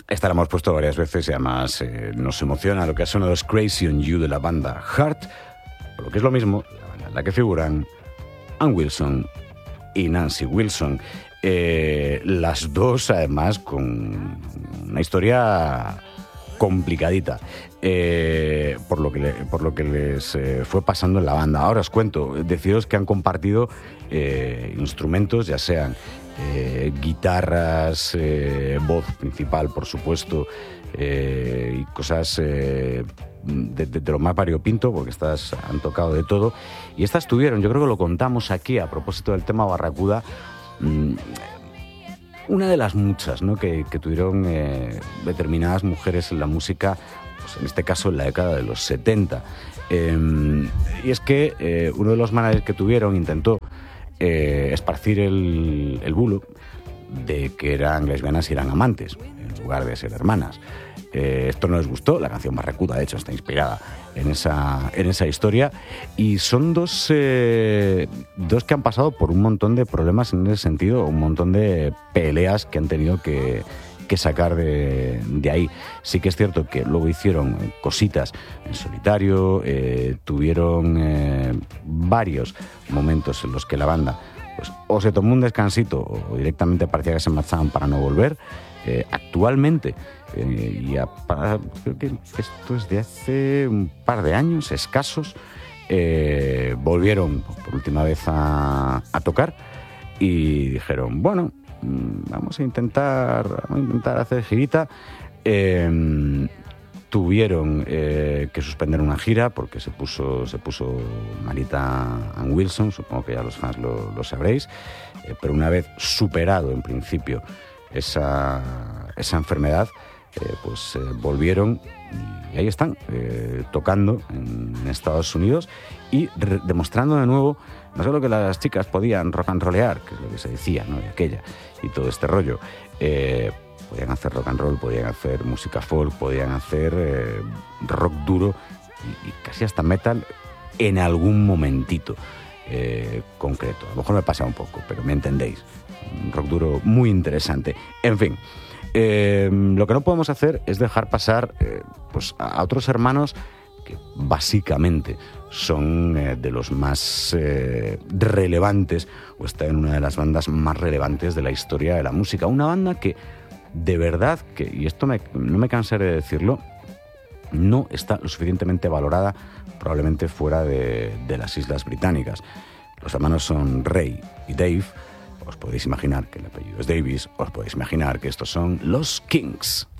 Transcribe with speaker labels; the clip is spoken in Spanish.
Speaker 1: Esta la hemos puesto varias veces y además nos emociona lo que ha sonado es Crazy on You de la banda Heart, por lo que es lo mismo, la banda en la que figuran Ann Wilson y Nancy Wilson. Las dos, además, con una historia complicadita, por lo que les fue pasando en la banda. Ahora os cuento, deciros que han compartido instrumentos, ya sean guitarras, voz principal, por supuesto, y cosas de lo más variopinto, porque estas han tocado de todo. Y estas tuvieron, yo creo que lo contamos aquí a propósito del tema Barracuda, una de las muchas, ¿no?, que tuvieron determinadas mujeres en la música, pues en este caso en la década de los 70. Y es que uno de los managers que tuvieron intentó esparcir el bulo de que eran lesbianas y eran amantes, en lugar de ser hermanas. Esto no les gustó, la canción Barracuda, de hecho, está inspirada en esa historia, y son dos que han pasado por un montón de problemas en ese sentido, un montón de peleas que han tenido que sacar de ahí. Sí que es cierto que luego hicieron cositas en solitario, tuvieron varios momentos en los que la banda pues o se tomó un descansito o directamente parecía que se marchaban para no volver. Actualmente, creo que esto es de hace un par de años escasos, volvieron por última vez a tocar y dijeron, bueno, vamos a intentar hacer girita. Tuvieron que suspender una gira porque se puso malita Ann Wilson, supongo que ya los fans lo sabréis, pero una vez superado en principio esa enfermedad, volvieron y ahí están, tocando en Estados Unidos y demostrando de nuevo no solo que las chicas podían rock and rollear, que es lo que se decía, ¿no?, de aquella, y todo este rollo, podían hacer rock and roll, podían hacer música folk, podían hacer rock duro y casi hasta metal en algún momentito concreto. A lo mejor me pasa un poco, pero me entendéis. Un rock duro muy interesante. En fin, lo que no podemos hacer es dejar pasar a otros hermanos que básicamente son de los más relevantes, o está en una de las bandas más relevantes de la historia de la música. Una banda que, de verdad, y esto no me cansaré de decirlo, no está lo suficientemente valorada probablemente fuera de las Islas Británicas. Los hermanos son Ray y Dave. Os podéis imaginar que el apellido es Davis, os podéis imaginar que estos son los Kings.